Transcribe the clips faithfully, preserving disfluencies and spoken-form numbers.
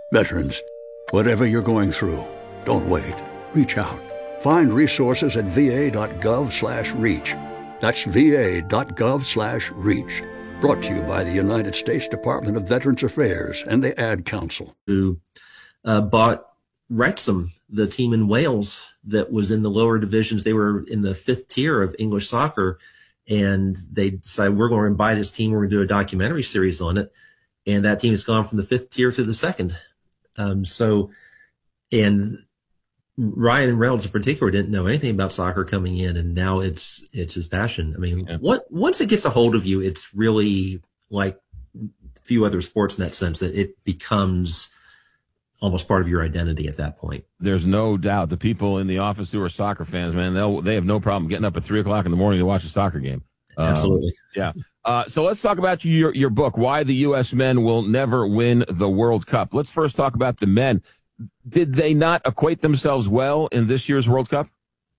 Veterans, whatever you're going through, don't wait. Reach out. Find resources at va.gov slash reach. That's va.gov slash reach. Brought to you by the United States Department of Veterans Affairs and the Ad Council. Who uh, bought Wrexham, the team in Wales that was in the lower divisions. They were in the fifth tier of English soccer, and they decided, we're going to buy this team. We're going to do a documentary series on it. And that team has gone from the fifth tier to the second. Um, so, and Ryan Reynolds in particular didn't know anything about soccer coming in, and now it's it's his passion. I mean, yeah. what once it gets a hold of you, it's really like a few other sports in that sense that it becomes almost part of your identity at that point. There's no doubt the people in the office who are soccer fans, man, they'll they have no problem getting up at three o'clock in the morning to watch a soccer game. Absolutely, um, yeah. Uh, so let's talk about your your book, Why the U S Men Will Never Win the World Cup. Let's first talk about the men. Did they not acquit themselves well in this year's World Cup?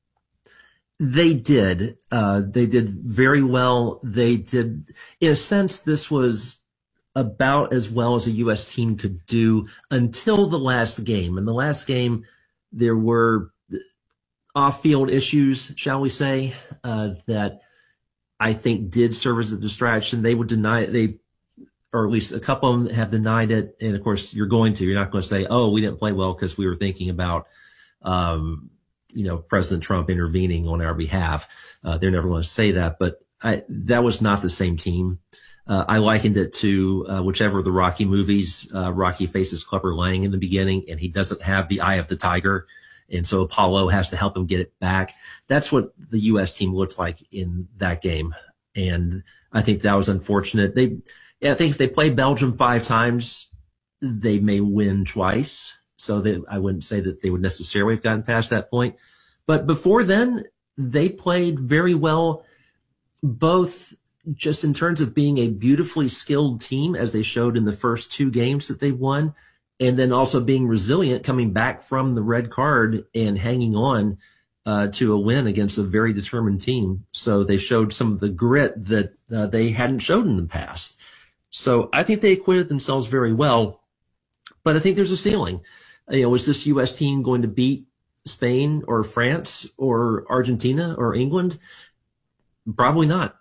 They did. Uh, they did very well. They did, in a sense, this was about as well as a U S team could do until the last game. In the last game, there were off-field issues, shall we say, uh, that I think did serve as a distraction. They would deny it. They, or at least a couple of them have denied it. And of course, you're going to, you're not going to say, oh, we didn't play well because we were thinking about, um, you know, President Trump intervening on our behalf. Uh, they're never going to say that, but I, that was not the same team. Uh, I likened it to, uh, whichever of the Rocky movies, uh, Rocky faces Clubber Lang in the beginning, and he doesn't have the eye of the tiger. And so Apollo has to help him get it back. That's what the U S team looked like in that game. And I think that was unfortunate. They, yeah, I think if they play Belgium five times, they may win twice. So they, I wouldn't say that they would necessarily have gotten past that point. But before then, they played very well, both just in terms of being a beautifully skilled team, as they showed in the first two games that they won, and then also being resilient, coming back from the red card and hanging on uh, to a win against a very determined team. So they showed some of the grit that uh, they hadn't showed in the past. So I think they acquitted themselves very well, but I think there's a ceiling. You know, is this U S team going to beat Spain or France or Argentina or England? Probably not.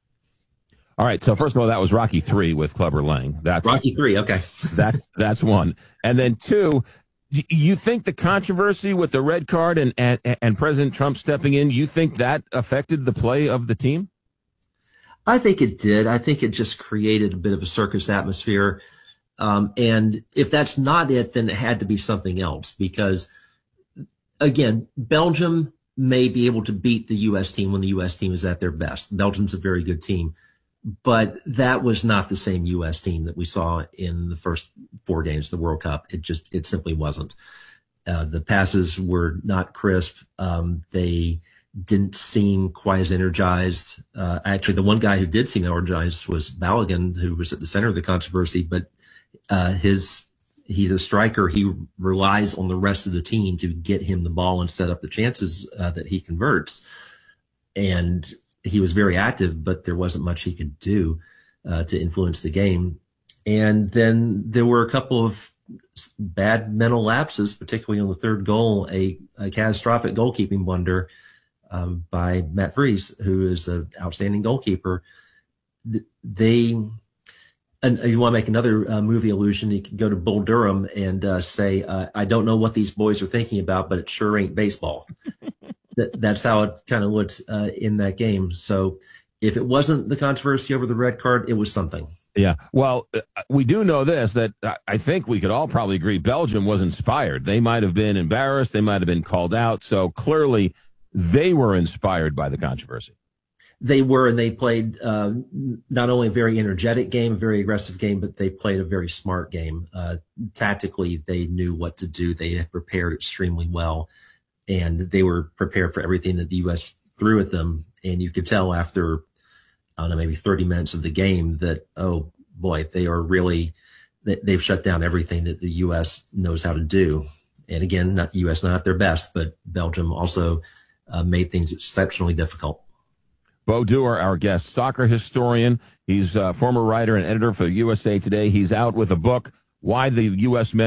All right. So first of all, that was Rocky three with Clubber Lang. That's Rocky three. Okay. that, that's one. And then two, you think the controversy with the red card and, and, and President Trump stepping in, you think that affected the play of the team? I think it did. I think it just created a bit of a circus atmosphere. Um, and if that's not it, then it had to be something else, because again, Belgium may be able to beat the U S team when the U S team is at their best. Belgium's a very good team, but that was not the same U S team that we saw in the first four games of the World Cup. It just, it simply wasn't. Uh, the passes were not crisp. Um, they didn't seem quite as energized. Uh, actually, the one guy who did seem energized was Balogun, who was at the center of the controversy, but uh, his, he's a striker. He relies on the rest of the team to get him the ball and set up the chances uh, that he converts. And he was very active, but there wasn't much he could do uh, to influence the game. And then there were a couple of bad mental lapses, particularly on the third goal, a, a catastrophic goalkeeping blunder um, by Matt Vries, who is an outstanding goalkeeper. They, and if you want to make another uh, movie allusion, you can go to Bull Durham and uh, say, uh, I don't know what these boys are thinking about, but it sure ain't baseball. that, that's how it kind of looked uh, in that game. So if it wasn't the controversy over the red card, it was something. Yeah. Well, we do know this, that I think we could all probably agree Belgium was inspired. They might have been embarrassed. They might have been called out. So clearly they were inspired by the controversy. They were, and they played uh, not only a very energetic game, a very aggressive game, but they played a very smart game. Uh, tactically, they knew what to do. They had prepared extremely well, and they were prepared for everything that the U S threw at them. And you could tell after, I don't know, maybe thirty minutes of the game that, oh boy, they are really, they've shut down everything that the U S knows how to do. And again, not U S not at their best, but Belgium also uh, made things exceptionally difficult. Bo Duer, our guest, soccer historian. He's a former writer and editor for U S A Today. He's out with a book, Why the U S Men